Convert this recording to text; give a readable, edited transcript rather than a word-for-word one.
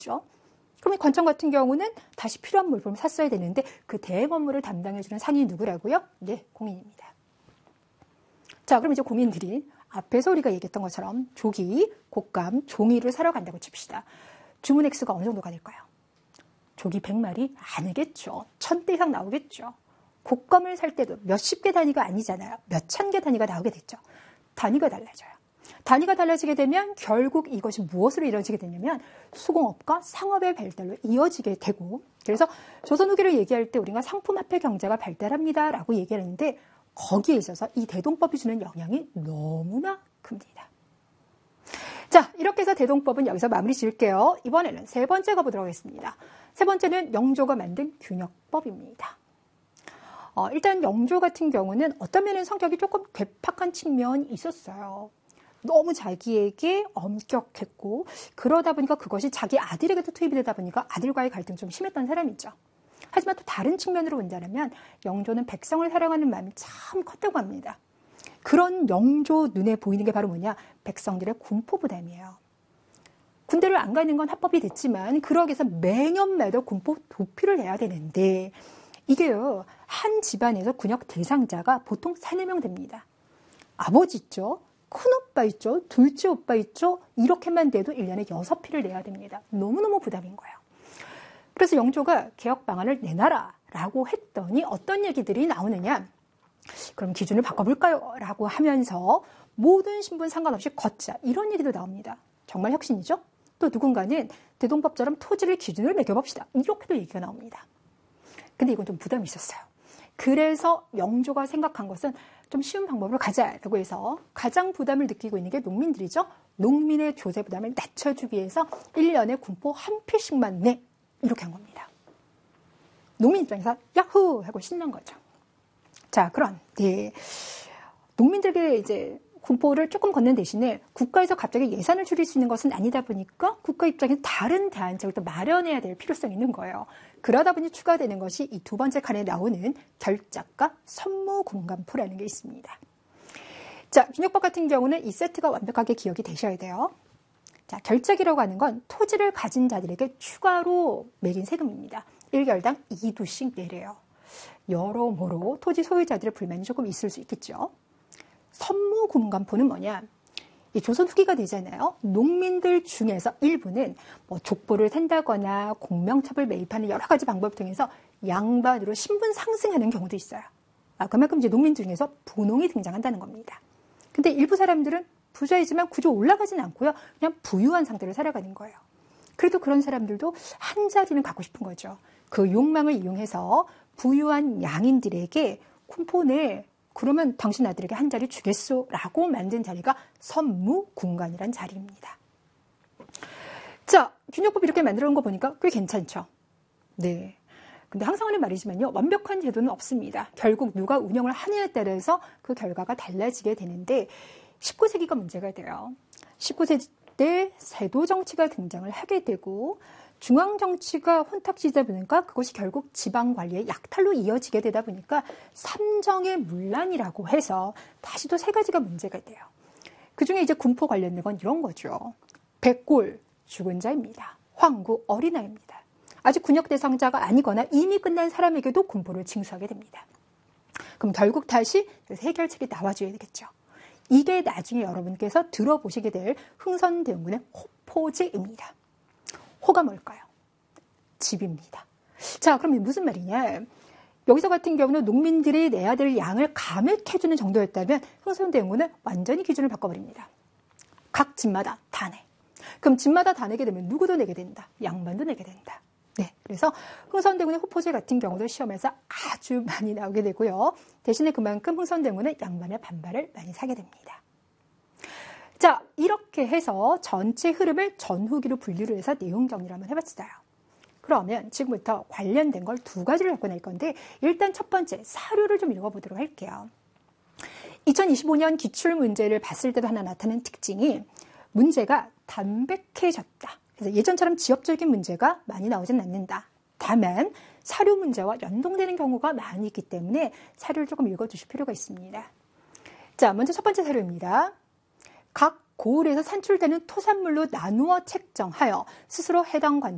없죠. 그러면 관청 같은 경우는 다시 필요한 물품을 샀어야 되는데 그 대행 업무를 담당해주는 상인이 누구라고요? 네, 공인입니다. 자, 그럼 이제 공인들이 앞에서 우리가 얘기했던 것처럼 조기, 곶감, 종이를 사러 간다고 칩시다. 주문 액수가 어느 정도가 될까요? 조기 100마리? 아니겠죠. 1000대 이상 나오겠죠. 곶감을 살 때도 몇십 개 단위가 아니잖아요. 몇천 개 단위가 나오게 됐죠. 단위가 달라져요. 단위가 달라지게 되면 결국 이것이 무엇으로 이루어지게 되냐면 수공업과 상업의 발달로 이어지게 되고, 그래서 조선 후기를 얘기할 때 우리가 상품화폐 경제가 발달합니다 라고 얘기를 했는데 거기에 있어서 이 대동법이 주는 영향이 너무나 큽니다. 자, 이렇게 해서 대동법은 여기서 마무리 지을게요. 이번에는 세 번째 가보도록 하겠습니다. 세 번째는 영조가 만든 균역법입니다. 일단 영조 같은 경우는 어떤 면에는 성격이 조금 괴팍한 측면이 있었어요. 너무 자기에게 엄격했고, 그러다 보니까 그것이 자기 아들에게도 투입이 되다 보니까 아들과의 갈등이 좀 심했던 사람이죠. 하지만 또 다른 측면으로 본다면 영조는 백성을 사랑하는 마음이 참 컸다고 합니다. 그런 영조 눈에 보이는 게 바로 뭐냐? 백성들의 군포 부담이에요. 군대를 안 가는 건 합법이 됐지만 그러기 위해서 매년마다 군포 도피를 해야 되는데 이게요, 한 집안에서 군역 대상자가 보통 3-4명 됩니다. 아버지 있죠, 큰오빠 있죠, 둘째 오빠 있죠, 이렇게만 돼도 1년에 6피를 내야 됩니다. 너무너무 부담인 거예요. 그래서 영조가 개혁 방안을 내놔라 라고 했더니 어떤 얘기들이 나오느냐, 그럼 기준을 바꿔볼까요? 라고 하면서 모든 신분 상관없이 걷자, 이런 얘기도 나옵니다. 정말 혁신이죠? 또 누군가는 대동법처럼 토지를 기준으로 매겨봅시다, 이렇게도 얘기가 나옵니다. 근데 이건 좀 부담이 있었어요. 그래서 영조가 생각한 것은 좀 쉬운 방법으로 가자라고 해서 가장 부담을 느끼고 있는 게 농민들이죠. 농민의 조세 부담을 낮춰주기 위해서 1년에 군포 1피씩만 내, 이렇게 한 겁니다. 농민 입장에서 야호 하고 신난 거죠. 자, 그런데 농민들에게 이제 군포를 조금 걷는 대신에 국가에서 갑자기 예산을 줄일 수 있는 것은 아니다 보니까 국가 입장에서 다른 대안책을 또 마련해야 될 필요성이 있는 거예요. 그러다 보니 추가되는 것이 이 두 번째 칸에 나오는 결작과 선무공감포라는 게 있습니다. 자, 균역법 같은 경우는 이 세트가 완벽하게 기억이 되셔야 돼요. 자, 결작이라고 하는 건 토지를 가진 자들에게 추가로 매긴 세금입니다. 1개월당 2두씩 내래요. 여러모로 토지 소유자들의 불만이 조금 있을 수 있겠죠. 선무공감포는 뭐냐? 이 조선 후기가 되잖아요. 농민들 중에서 일부는 뭐 족보를 산다거나 공명첩을 매입하는 여러 가지 방법을 통해서 양반으로 신분 상승하는 경우도 있어요. 그만큼 이제 농민 중에서 분홍이 등장한다는 겁니다. 근데 일부 사람들은 부자이지만 구조 올라가진 않고요. 그냥 부유한 상태로 살아가는 거예요. 그래도 그런 사람들도 한 자리는 갖고 싶은 거죠. 그 욕망을 이용해서 부유한 양인들에게 군포 내, 그러면 당신 아들에게 한 자리 주겠소 라고 만든 자리가 선무군관이란 자리입니다. 자, 균역법 이렇게 만들어 놓은 거 보니까 꽤 괜찮죠? 네. 근데 항상 하는 말이지만요, 완벽한 제도는 없습니다. 결국 누가 운영을 하느냐에 따라서 그 결과가 달라지게 되는데 19세기가 문제가 돼요. 19세기 때 세도 정치가 등장을 하게 되고 중앙 정치가 혼탁지다 보니까 그것이 결국 지방 관리의 약탈로 이어지게 되다 보니까 삼정의 문란이라고 해서 다시 또 3가지가 문제가 돼요. 그중에 이제 군포 관련된 건 이런 거죠. 백골, 죽은 자입니다. 황구, 어린아이입니다. 아직 군역 대상자가 아니거나 이미 끝난 사람에게도 군포를 징수하게 됩니다. 그럼 결국 다시 해결책이 나와줘야 되겠죠. 이게 나중에 여러분께서 들어보시게 될 흥선대원군의 호포제입니다. 호가 뭘까요? 집입니다. 자, 그럼 무슨 말이냐? 여기서 같은 경우는 농민들이 내야 될 양을 감액해주는 정도였다면 흥선대원군은 완전히 기준을 바꿔버립니다. 각 집마다 다 내. 그럼 집마다 다 내게 되면 누구도 내게 된다. 양반도 내게 된다. 네, 그래서 흥선대군의 호포제 같은 경우도 시험에서 아주 많이 나오게 되고요. 대신에 그만큼 흥선대군은 양반의 반발을 많이 사게 됩니다. 자, 이렇게 해서 전체 흐름을 전후기로 분류를 해서 내용 정리를 한번 해봤어요. 그러면 지금부터 관련된 걸 2가지를 갖고 낼 건데 일단 첫 번째 사료를 좀 읽어보도록 할게요. 2025년 기출문제를 봤을 때도 하나 나타나는 특징이 문제가 담백해졌다. 그래서 예전처럼 지역적인 문제가 많이 나오진 않는다. 다만 사료 문제와 연동되는 경우가 많이 있기 때문에 사료를 조금 읽어주실 필요가 있습니다. 자, 먼저 첫 번째 사료입니다. 각 고을에서 산출되는 토산물로 나누어 책정하여 스스로 해당 관청